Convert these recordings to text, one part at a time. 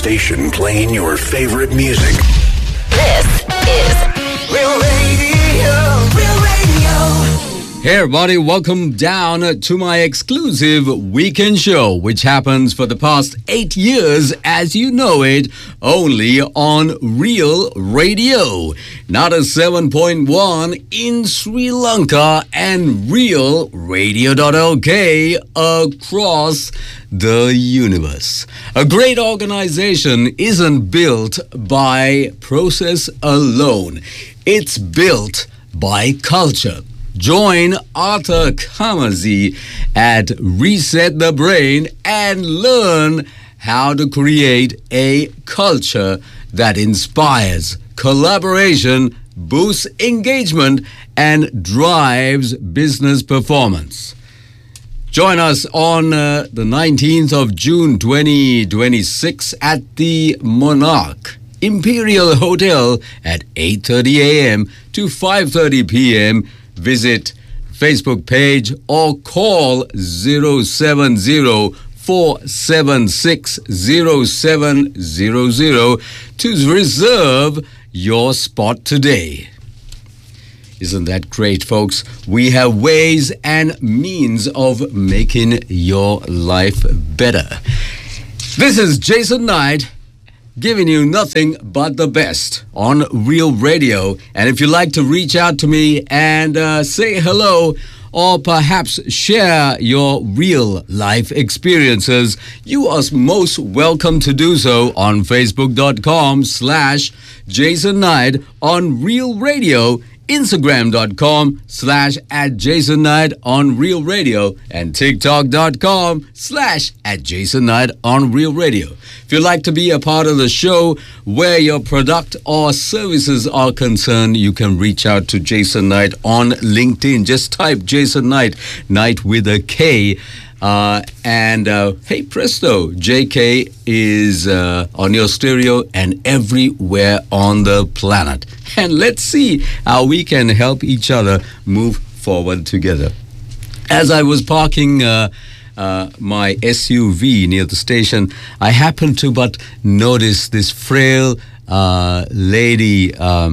station playing your favorite music. This is Real Radio. Real Radio. Hey everybody, welcome down to my exclusive weekend show, which happens for the past 8 years, as you know it, only on Real Radio. Not a 7.1 in Sri Lanka and Real Radio.ok across the universe. A great organization isn't built by process alone. It's built by culture. Join Arthur Kamazi at Reset the Brain and learn how to create a culture that inspires collaboration, boosts engagement, and drives business performance. Join us on the 19th of June 2026 at the Monarch Imperial Hotel at 8:30 a.m. to 5:30 p.m. Visit Facebook page or call 070-476-0700 to reserve your spot today. Isn't that great, folks? We have ways and means of making your life better. This is Jason Knight, giving you nothing but the best on Real Radio. And if you'd like to reach out to me and say hello or perhaps share your real life experiences, you are most welcome to do so on Facebook.com/Jason Knight, on Real Radio, Instagram.com/@Jason Knight on Real Radio, and TikTok.com/@Jason Knight on Real Radio. If you'd like to be a part of the show where your product or services are concerned, you can reach out to Jason Knight on LinkedIn. Just type Jason Knight, Knight with a K. Hey presto, JK is on your stereo and everywhere on the planet. And let's see how we can help each other move forward together. As I was parking my SUV near the station, I happened to but notice this frail lady.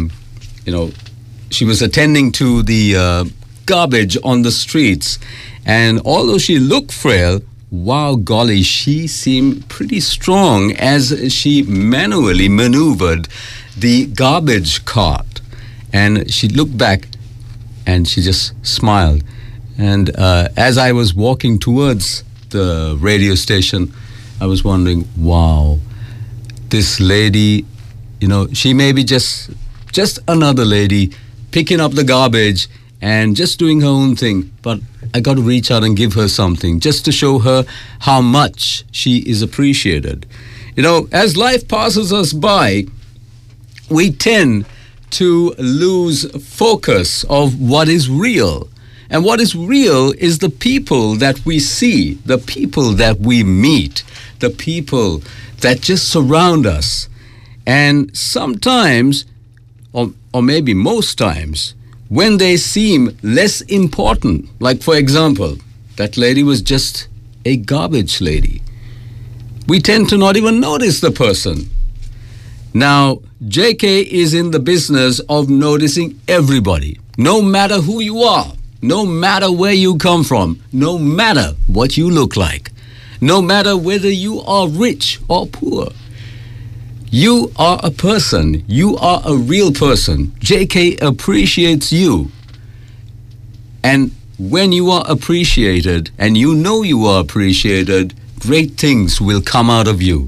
She was attending to the garbage on the streets. And although she looked frail, wow, golly, she seemed pretty strong as she manually maneuvered the garbage cart. And she looked back and she just smiled. And as I was walking towards the radio station, I was wondering, wow, this lady, she may be just another lady picking up the garbage and just doing her own thing. But I got to reach out and give her something just to show her how much she is appreciated. As life passes us by, we tend to lose focus of what is real. And what is real is the people that we see, the people that we meet, the people that just surround us. And sometimes, or maybe most times, when they seem less important, like for example, that lady was just a garbage lady, we tend to not even notice the person. Now, JK is in the business of noticing everybody, no matter who you are, no matter where you come from, no matter what you look like, no matter whether you are rich or poor. You are a person. You are a real person. JK appreciates you. And when you are appreciated, and you know you are appreciated, great things will come out of you.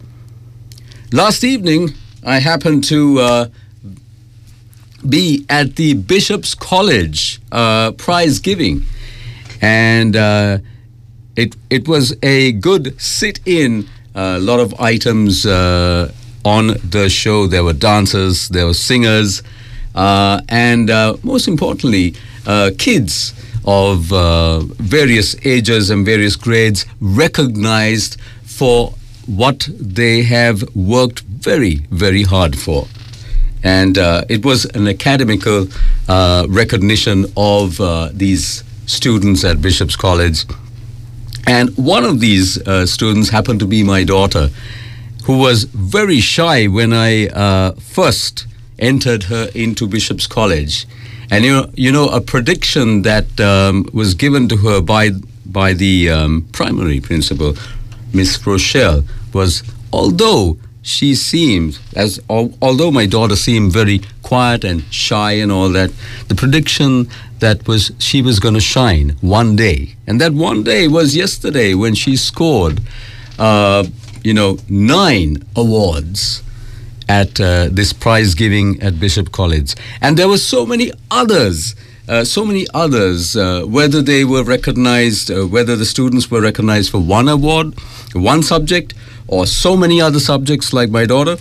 Last evening, I happened to be at the Bishop's College prize giving. And it was a good sit-in, a lot of items on the show. There were dancers, there were singers, and most importantly, kids of various ages and various grades recognized for what they have worked very, very hard for. And it was an academical recognition of these students at Bishop's College. And one of these students happened to be my daughter. who was very shy when I first entered her into Bishop's College. And you know, a prediction that was given to her by the primary principal, Miss Rochelle, was although my daughter seemed very quiet and shy and all that, the prediction that was she was going to shine one day. And that one day was yesterday when she scored, 9 awards at this prize giving at Bishop College. And there were so many others, whether they were recognized, whether the students were recognized for one award, one subject, or so many other subjects like my daughter.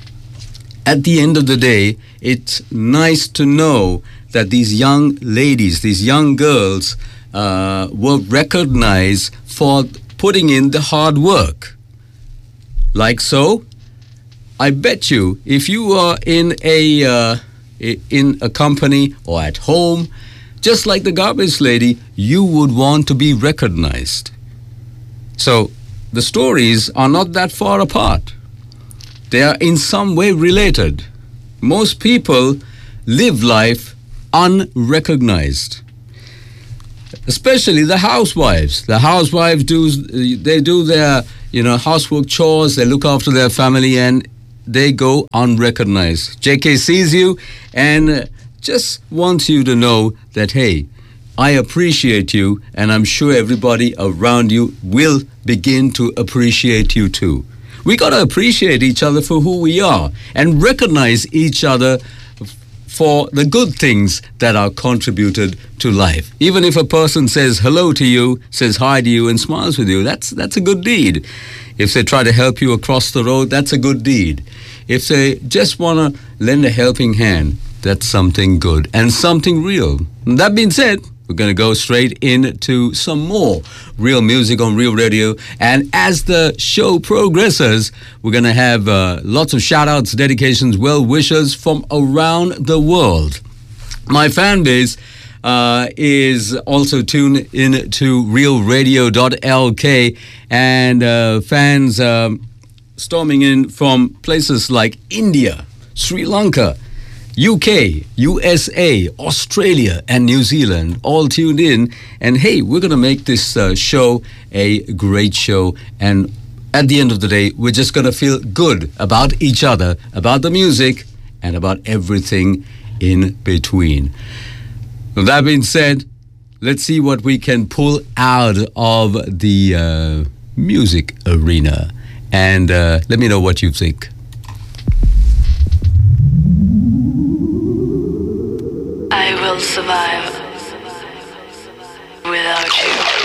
At the end of the day, it's nice to know that these young ladies, these young girls, were recognized for putting in the hard work. Like so, I bet you, if you are in a company or at home, just like the garbage lady, you would want to be recognized. So the stories are not that far apart. They are in some way related. Most people live life unrecognized, especially the housewives. The housewives do their housework chores, they look after their family, and they go unrecognized. JK sees you and just wants you to know that, hey, I appreciate you, and I'm sure everybody around you will begin to appreciate you too. We got to appreciate each other for who we are and recognize each other for the good things that are contributed to life. Even if a person says hello to you, says hi to you, and smiles with you, that's a good deed. If they try to help you across the road, that's a good deed. If they just want to lend a helping hand, that's something good and something real. And that being said, we're going to go straight into some more real music on Real Radio. And as the show progresses, we're going to have lots of shout-outs, dedications, well-wishers from around the world. My fan base is also tuned in to realradio.lk, and fans storming in from places like India, Sri Lanka, UK, USA, Australia, and New Zealand, all tuned in. And hey, we're going to make this show a great show. And at the end of the day, we're just going to feel good about each other, about the music, and about everything in between. With that being said, let's see what we can pull out of the music arena. And let me know what you think. I will survive without you.